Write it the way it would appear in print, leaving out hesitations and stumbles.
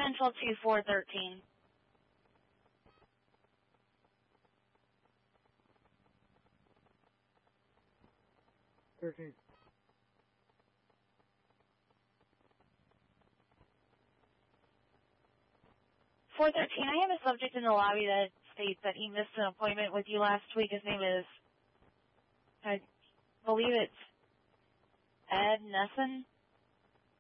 Central 2413. 13. 413, I have a subject in the lobby that states that he missed an appointment with you last week. His name is, I believe it's Ed Nesson.